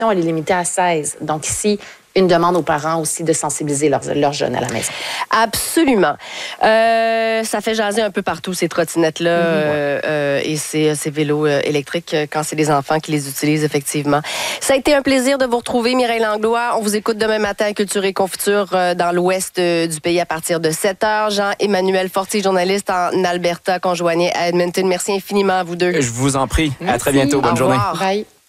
elle est limitée à 16. Donc ici, une demande aux parents aussi de sensibiliser leurs jeunes à la maison. Absolument. Ça fait jaser un peu partout, ces trottinettes-là et ces vélos électriques quand c'est des enfants qui les utilisent, effectivement. Ça a été un plaisir de vous retrouver, Mireille Langlois. On vous écoute demain matin à Culture et Confiture dans l'ouest du pays à partir de 7h. Jean-Emmanuel Fortier, journaliste en Alberta, conjoigné à Edmonton. Merci infiniment à vous deux. Je vous en prie. Merci. À très bientôt. Bonne journée. Bye.